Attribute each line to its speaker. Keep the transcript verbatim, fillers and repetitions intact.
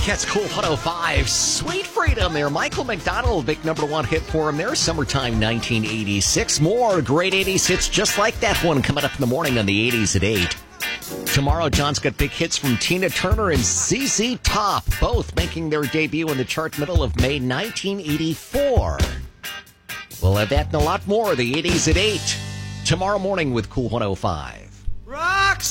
Speaker 1: Cats Cool one oh five. Sweet Freedom there. Michael McDonald, big number one hit for him there. Summertime nineteen eighty-six. More great eighties hits just like that one coming up in the morning on the eighties at eight. Tomorrow, John's got big hits from Tina Turner and Z Z Top, both making their debut in the chart middle of May nineteen eighty-four. We'll have that and a lot more, the eighties at eight. Tomorrow morning with Cool one oh five.